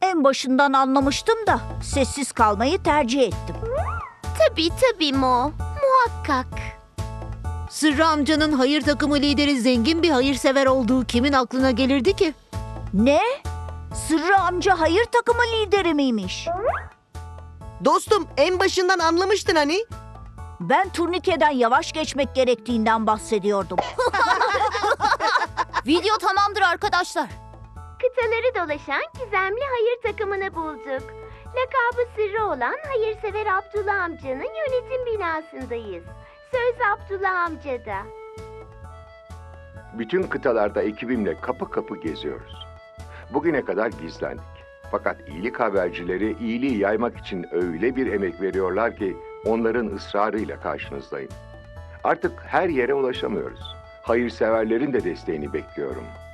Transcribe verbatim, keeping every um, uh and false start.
En başından anlamıştım da sessiz kalmayı tercih ettim. Tabii tabii Mo. Muhakkak. Sırrı amcanın hayır takımı lideri zengin bir hayırsever olduğu kimin aklına gelirdi ki? Ne? Sırrı amca hayır takımı lideri miymiş? Dostum, en başından anlamıştın hani. Ben turnikeden yavaş geçmek gerektiğinden bahsediyordum. Video tamamdır arkadaşlar. Kıtaları dolaşan gizemli hayır takımını bulduk. Lakabı sırrı olan hayırsever Abdullah amcanın yönetim binasındayız. Söz Abdullah amcada. Bütün kıtalarda ekibimle kapı kapı geziyoruz. Bugüne kadar gizlendik. Fakat iyilik habercileri iyiliği yaymak için öyle bir emek veriyorlar ki onların ısrarıyla karşınızdayım. Artık her yere ulaşamıyoruz. Hayırseverlerin de desteğini bekliyorum.